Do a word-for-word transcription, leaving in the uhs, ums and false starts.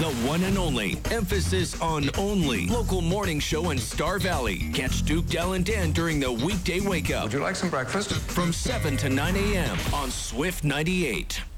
The one and only, emphasis on only, local morning show in Star Valley. Catch Duke, Del, and Dan during the weekday wake up. Would you like some breakfast? From seven to nine a.m. on Swift ninety-eight.